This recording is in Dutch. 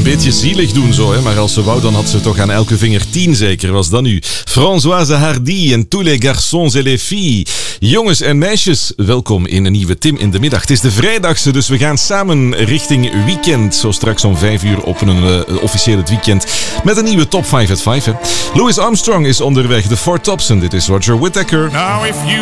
beetje zielig doen zo, hè? Maar als ze wou, dan had ze toch aan elke vinger 10 zeker. Was dat nu? Françoise Hardy en tous les garçons et les filles. Jongens en meisjes, welkom in een nieuwe Tim in de Middag. Het is de vrijdagse, dus we gaan samen richting weekend. Zo straks om 5 uur op een officieel het weekend met een nieuwe Top 5 at 5. Hè? Louis Armstrong is onderweg, de Four Tops. En dit is Roger Whittaker. Now if you